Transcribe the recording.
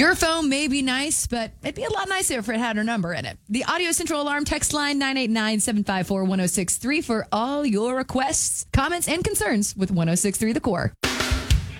Your phone may be nice, but it'd be a lot nicer if it had her number in it. The Audio Central Alarm text line 989-754-1063 for all your requests, comments, and concerns with 1063 The Core.